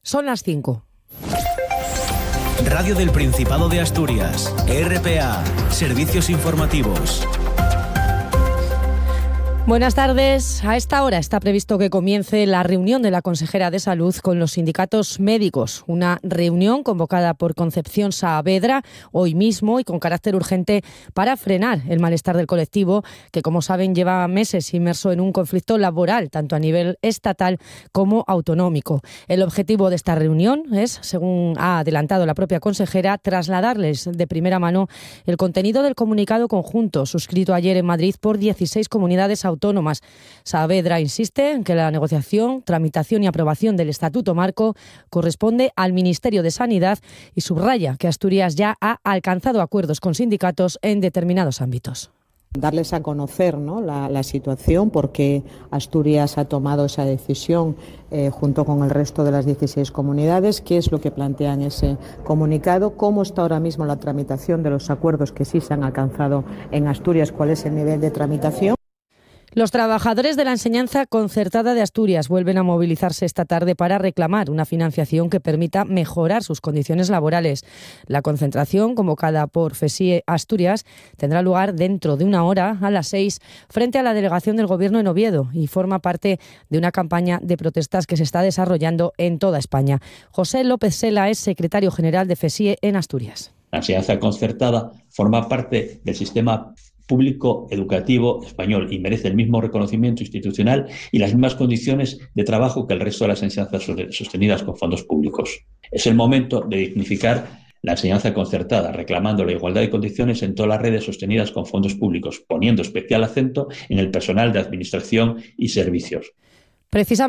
Son las 5. Radio del Principado de Asturias, RPA, Servicios Informativos. Buenas tardes. A esta hora está previsto que comience la reunión de la consejera de Salud con los sindicatos médicos. Una reunión convocada por Concepción Saavedra hoy mismo y con carácter urgente para frenar el malestar del colectivo que, como saben, lleva meses inmerso en un conflicto laboral, tanto a nivel estatal como autonómico. El objetivo de esta reunión es, según ha adelantado la propia consejera, trasladarles de primera mano el contenido del comunicado conjunto suscrito ayer en Madrid por 16 comunidades autónomas. Saavedra insiste en que la negociación, tramitación y aprobación del Estatuto Marco corresponde al Ministerio de Sanidad y subraya que Asturias ya ha alcanzado acuerdos con sindicatos en determinados ámbitos. Darles a conocer, ¿no?, la situación, porque Asturias ha tomado esa decisión junto con el resto de las 16 comunidades, qué es lo que plantean ese comunicado, cómo está ahora mismo la tramitación de los acuerdos que sí se han alcanzado en Asturias, cuál es el nivel de tramitación. Los trabajadores de la enseñanza concertada de Asturias vuelven a movilizarse esta tarde para reclamar una financiación que permita mejorar sus condiciones laborales. La concentración, convocada por FESIE Asturias, tendrá lugar dentro de una hora, a las 6, frente a la delegación del Gobierno en Oviedo y forma parte de una campaña de protestas que se está desarrollando en toda España. José López Sela es secretario general de FESIE en Asturias. La enseñanza concertada forma parte del sistema público educativo español y merece el mismo reconocimiento institucional y las mismas condiciones de trabajo que el resto de las enseñanzas sostenidas con fondos públicos. Es el momento de dignificar la enseñanza concertada, reclamando la igualdad de condiciones en todas las redes sostenidas con fondos públicos, poniendo especial acento en el personal de administración y servicios. Precisamente